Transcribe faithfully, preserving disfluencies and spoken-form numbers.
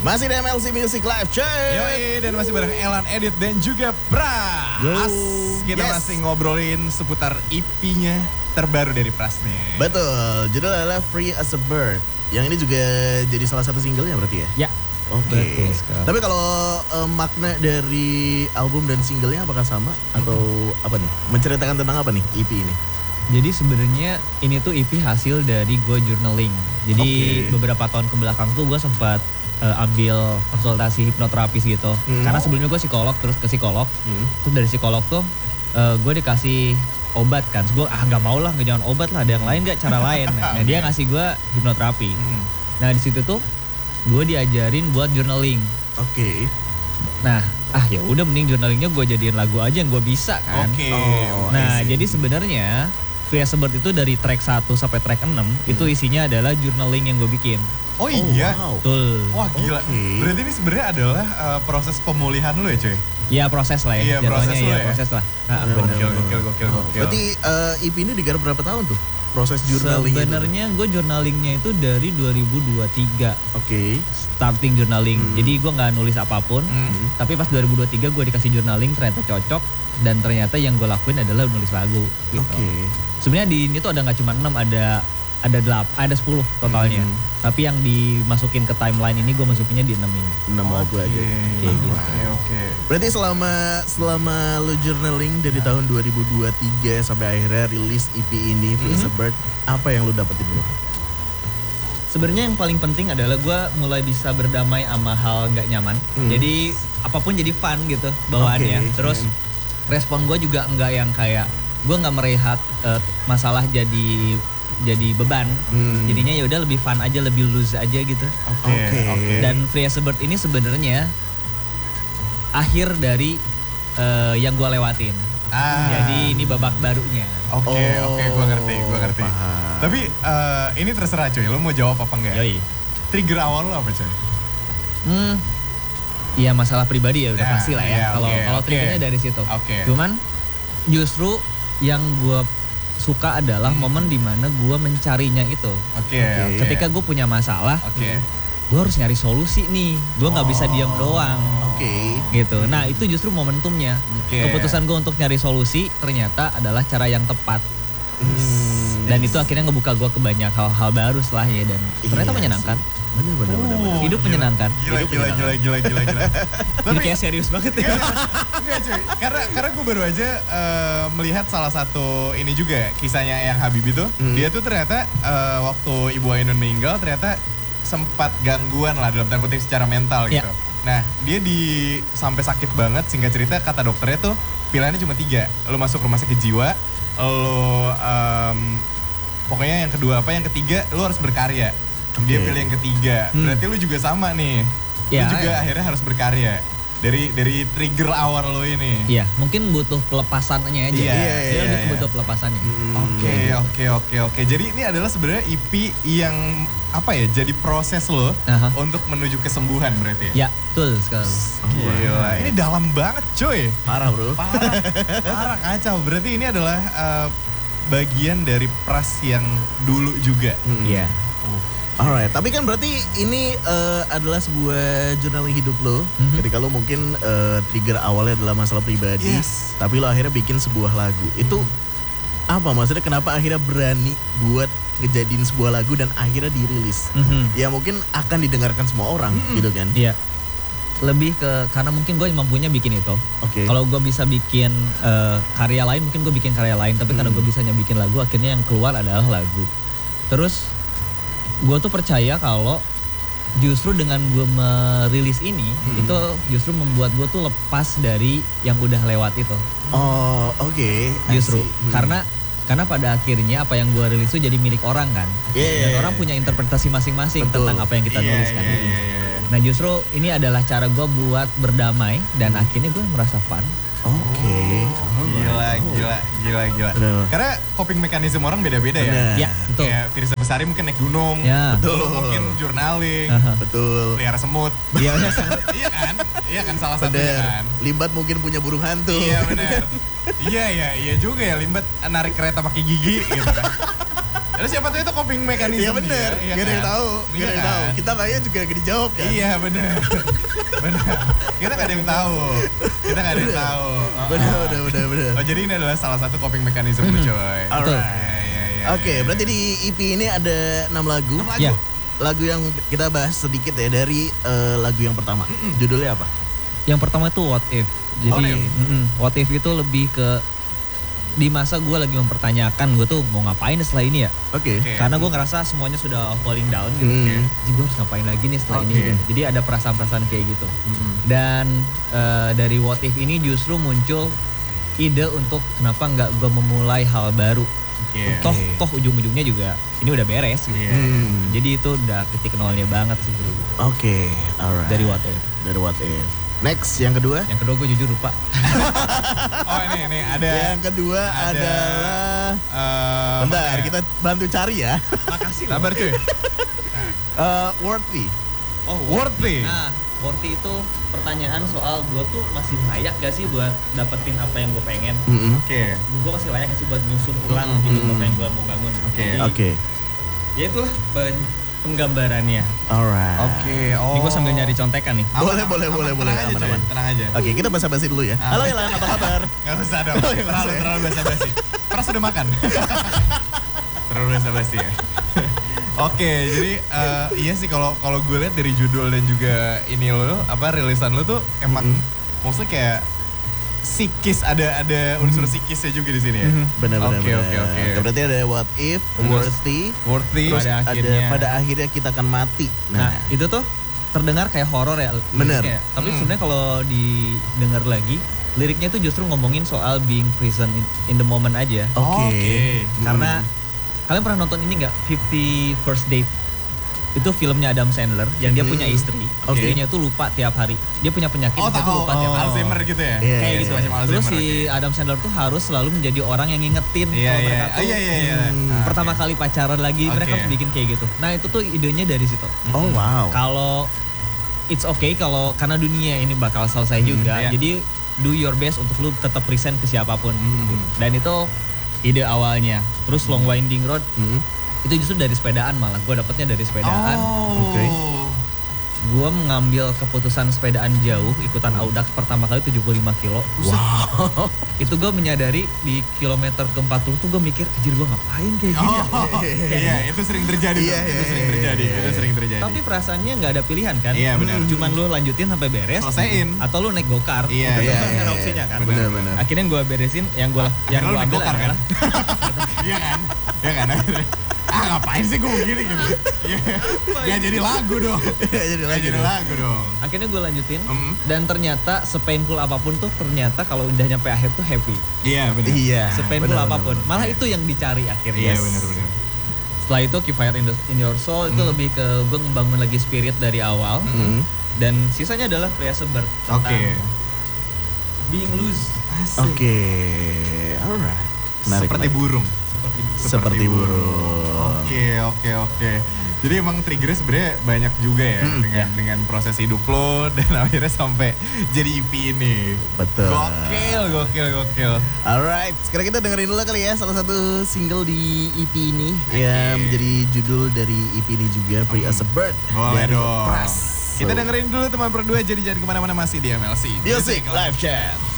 Masih di M L C Music Live, cuy. Yoi, dan masih bareng Elan, Edit, dan juga Pras. Yo. Kita Yes. masih ngobrolin seputar E P-nya terbaru dari Pras nih. Betul, judulnya adalah Free as a Bird. Yang ini juga jadi salah satu singlenya berarti ya? Ya. Oke. Betul sekali. Tapi kalau eh, makna dari album dan singlenya apakah sama? Atau apa nih? Menceritakan tentang apa nih E P ini? Jadi sebenarnya ini tuh E P hasil dari gue journaling. Jadi Oke. beberapa tahun ke belakang tuh gue sempat uh, ambil konsultasi hipnoterapis gitu. Hmm. Karena sebelumnya gue psikolog, terus ke psikolog. Hmm. Terus dari psikolog tuh uh, gue dikasih obat kan. Terus gue ah nggak mau lah, nggak jangan obat lah. Ada yang lain nggak cara lain. Nah dia ngasih gue hipnoterapi. Hmm. Nah di situ tuh gue diajarin buat journaling. Oke. Nah ah ya udah mending journalingnya gue jadiin lagu aja yang gue bisa kan. Oke. Oh, Nah, I see. jadi sebenarnya Free as a Bird itu dari track satu sampai track enam Hmm. itu isinya adalah journaling yang gue bikin. Oh iya. wow. Betul. Wah gila. Oke. Berarti ini sebenarnya adalah uh, proses pemulihan lu ya cuy? Ya proses lah ya. Iya, Jatuhnya proses lo ya, ya. proses lah. Nah, Bener, bener. Gokil, bener. gokil, gokil, Oh, gokil. berarti eh, E P ini digarap berapa tahun tuh? Proses journaling itu? Sebenarnya gue journalingnya itu dari dua ribu dua puluh tiga Oke. starting journaling. Hmm. Jadi gue nggak nulis apapun. Hmm. Tapi pas dua ribu dua puluh tiga gue dikasih journaling ternyata cocok dan ternyata yang gue lakuin adalah nulis lagu. Gitu. Oke. Sebenarnya di ini tuh ada nggak cuma enam, ada ada delapan, ada sepuluh totalnya. Hmm. Tapi yang dimasukin ke timeline ini gue masukinnya di enam ini. enam lagu aja. Kayak gitu. Oke, oke. Berarti selama selama lu journaling dari tahun dua ribu dua puluh tiga sampai akhirnya rilis E P ini Free as a Bird, apa yang lu dapetin bro? Sebenarnya yang paling penting adalah gue mulai bisa berdamai sama hal nggak nyaman. Hmm. Jadi apapun jadi fun gitu bawaannya. Oke. Terus Hmm. respon gue juga nggak yang kayak gue nggak melihat eh, masalah jadi jadi beban. Hmm. Jadinya ya udah lebih fun aja, lebih loose aja gitu. Oke, Oke. oke. Dan Free as a Bird ini sebenarnya akhir dari eh, yang gue lewatin. Ah. Jadi ini babak barunya. Oke, Oh, oke, gue ngerti, gue ngerti. paham. Tapi eh, ini terserah cuy, lo mau jawab apa enggak? Yoi. Trigger awal lo apa cuy? Hmm. Iya masalah pribadi ya udah Ya, pasti lah ya, ya. Kalau oke, kalau oke. triggernya dari situ. Oke. Cuman justru yang gue suka adalah momen dimana gue mencarinya itu. Oke, Oke. oke. Ketika gue punya masalah, Oke. gue harus nyari solusi nih. Gue nggak bisa diam doang. Oke. Gitu. Nah itu justru momentumnya. Oke. Keputusan gue untuk nyari solusi ternyata adalah cara yang tepat. Hmm. Dan itu akhirnya ngebuka gue ke banyak hal-hal baru setelahnya dan ternyata Iya menyenangkan. sih. Bener bener bener. bener. Oh, Hidup gila. menyenangkan. Gila, Hidup gila, gila, menyenangkan. gila, gila, gila. Jadi Tapi kayak serius banget ya. enggak cuy, karena karena gue baru aja eh, melihat salah satu ini juga kisahnya yang Habib itu. Hmm. Dia tuh ternyata eh, waktu Ibu Ainun meninggal ternyata sempat gangguan lah dalam tanda kutip secara mental Ya. gitu. Nah dia di sampai sakit banget, singkat cerita kata dokternya tuh pilihannya cuma tiga. Lo masuk rumah sakit jiwa, lo em, pokoknya yang kedua apa, yang ketiga lo harus berkarya. Dia Oke. pilih yang ketiga. Hmm. Berarti lu juga sama nih. Ya, lu juga ya. akhirnya harus berkarya. Dari dari trigger awal lo ini. Iya, mungkin butuh pelepasannya aja. Iya, iya, Dia iya, lebih iya. butuh pelepasannya. Hmm. Oke, oke, oke, oke. Jadi ini adalah sebenarnya E P yang apa ya? Jadi proses lo Aha. untuk menuju kesembuhan berarti ya? Ya, betul sekali. Gila, ini dalam banget cuy. Parah bro. Parah, parah kacau. Berarti ini adalah uh, bagian dari Pras yang dulu juga. Hmm. Iya. Alright, tapi kan berarti ini eh, adalah sebuah journaling hidup lo. Mhm. Ketika lo mungkin eh, trigger awalnya adalah masalah pribadi, Yes. tapi lo akhirnya bikin sebuah lagu. Itu apa maksudnya? Kenapa akhirnya berani buat ngejadiin sebuah lagu dan akhirnya dirilis? Mhm. Ya mungkin akan didengarkan semua orang, gitu kan? Iya. Lebih ke karena mungkin gue mampunya bikin itu. Oke. Kalau gue bisa bikin eh, karya lain, mungkin gue bikin karya lain. Tapi karena Hmm. gue bisanya bikin lagu, akhirnya yang keluar adalah lagu. Terus gue tuh percaya kalau justru dengan gue merilis ini, Hmm. itu justru membuat gue tuh lepas dari yang udah lewat itu. Oh, oke. I Justru see. Hmm. karena karena pada akhirnya apa yang gue rilis itu jadi milik orang kan. Yeah. Dan orang punya interpretasi masing-masing Betul. tentang apa yang kita Iya, nulis kan. iya, iya, iya. Nah justru ini adalah cara gue buat berdamai dan Hmm. akhirnya gue merasa fun. Oke. Gila, gila, gila, gila. Bener. Karena coping mekanisme orang beda-beda ya. Bener. Ya betul. Kayak Firza Besari mungkin naik gunung, Ya. Betul. lu mungkin journaling, Aha. Betul. pelihara semut. Iya. Iya kan? Iya kan salah satunya Bener. kan? Limbat mungkin punya burung hantu. Iya benar. Iya iya iya juga ya Limbat narik kereta pakai gigi gitu kan. Terus siapa tuh itu coping mechanism Iya bener, dia, iya gak ada yang kan? tahu, Iya gak ada yang kan? tahu. Kita kayaknya juga gak dijawab kan. Iya bener, bener. Kita gak ada yang tahu, kita gak ada yang tahu. Oh, Bener, oh. bener, bener, bener. Oh jadi ini adalah salah satu coping mechanism lu coy. Alright. Iya, iya, iya, Oke, iya, berarti iya. di E P ini ada enam lagu. Enam lagu. Ya. Lagu yang kita bahas sedikit ya dari eh, lagu yang pertama. Judulnya apa? Yang pertama itu What If. Jadi What If? mm-mm, What If itu lebih ke di masa gue lagi mempertanyakan gue tuh mau ngapain setelah ini ya. Oke. Oke. Karena gue ngerasa semuanya sudah falling down gitu. Hmm. Kayak, "Ji, gue harus ngapain lagi nih setelah ini. Oke. Gitu. Jadi ada perasaan-perasaan kayak gitu. Mm-mm. Dan eh, dari What If ini justru muncul ide untuk kenapa nggak gue memulai hal baru. Oke. Toh toh ujung-ujungnya juga ini udah beres gitu. Iya. Hmm. Jadi itu udah titik nolnya banget sih menurut gue. Oke, alright. Dari What If. Dari What If. Next, yang kedua. Yang kedua gue jujur lupa. Oh ini, ini ada. Yang kedua ada, adalah. eh, Bentar, apa ya? kita bantu cari ya. Makasih Sabar cuy. Eh, Worthy. Oh, Worthy. Nah, worthy itu pertanyaan soal gue tuh masih layak gak sih buat dapetin apa yang gue pengen? Mm-mm. Oke. Gue masih layak gak sih buat nyusun ulang Mm, hidup mm, apa yang gue mau bangun? Oke, Jadi, Oke, ya itulah pen- penggambarannya. alright. Oke. Oh. Ini gue sambil nyari contekan nih. Aman, Boleh, aman, boleh, aman, boleh, tenang boleh. aja, Aman, cuy, aman. Tenang aja. Oke, kita basa-basi dulu ya. Ah. Halo Ilan, apa kabar? Gak usah dong. Oh, ya, nggak terlalu usah ya. terlalu basa-basi. Pras udah makan. Terlalu basa-basi ya. Oke, jadi eh, iya sih kalau kalau gue lihat dari judul dan juga ini lo apa rilisan lo tuh emang Mm-hmm. maksudnya kayak psikis ada ada unsur psikisnya juga di sini ya. Benar, benar, Oke, benar. oke, oke. Berarti ada What If, Terus, Worthy, Worthy. terus Pada ada akhirnya. pada akhirnya kita akan mati. Nah, Nah, itu tuh terdengar kayak horor ya. Bener. liriknya. Tapi Hmm. sebenarnya kalau didengar lagi, liriknya tuh justru ngomongin soal being present in, in the moment aja. oke. Oke. Mm. Karena kalian pernah nonton ini nggak Fifty First Date? Itu filmnya Adam Sandler yang dia Hmm. punya istri. Oke. Istrinya tuh lupa tiap hari. Dia punya penyakit, Oh, dia tuh tahu. lupa tiap hari. Alzheimer gitu ya? Iya, Kayak iya, gitu. iya. Macam Terus Alzheimer, si oke. Adam Sandler tuh harus selalu menjadi orang yang ngingetin Iya, kalau iya. mereka Oh, tuh iya, iya, iya. Hmm. Ah, pertama oke. kali pacaran lagi, mereka Oke. harus bikin kayak gitu. Nah itu tuh idenya dari situ. Oh wow. Kalau it's okay kalau karena dunia ini bakal selesai Hmm, juga. iya. Jadi do your best untuk lu tetap present ke siapapun. Hmm. Dan itu ide awalnya. Terus Long Winding Road Mm. itu justru dari sepedaan malah. Gue dapetnya dari sepedaan. Oh. Oke. Gue mengambil keputusan sepedaan jauh, ikutan Audax pertama kali tujuh puluh lima kilo. Wow. Itu gue menyadari di kilometer ke empat puluh tuh gue mikir, anjir gue ngapain kayak gini ya? Oh, iya, itu sering terjadi tuh. Iya, Itu iya, sering iya, terjadi. iya, Itu iya. sering terjadi. Tapi perasaannya nggak ada pilihan kan? Iya, benar. Cuman lu lanjutin sampai beres. Selesaiin. Atau lu naik gokar. Iya, Itu iya, kan iya, opsinya kan. Benar, benar. Akhirnya gue beresin, yang gue yang Akhirnya gue lu naik ambil gokar, kan? adalah Iya kan? Iya kan? Akhirnya, ah ngapain sih gue begini gitu. Iya. Gak jadi lagu dong. Jadi Gak lagi jadi dong. lagu dong. akhirnya gue lanjutin. Mm. Dan ternyata sepainful apapun tuh ternyata kalau udah nyampe akhir tuh happy. Iya benar. Iya. Sepainful benar, apapun. benar, Malah benar. itu yang dicari akhirnya. Iya benar-benar. Setelah itu Keep Fire in, the- in Your Soul itu Hmm. lebih ke gue ngebangun lagi spirit dari awal. Mm. Dan sisanya adalah Play As A Bird tentang Oke. being loose. Oke. Alright. Menarik, Seperti menarik. burung. Seperti Seperti burung. Oke, oke, oke. Jadi emang triggernya sebenarnya banyak juga ya Mm, dengan ya. dengan proses hidup lo dan akhirnya sampai jadi E P ini. Betul. Gokil, gokil, gokil. Alright, sekarang kita dengerin dulu kali ya salah satu single di E P ini Oke. yang menjadi judul dari E P ini juga, Free As A Bird. Boleh dari dong. Pras. Kita So, dengerin dulu teman berdua, jadi jangan kemana-mana, masih di M L C Music Live Chat.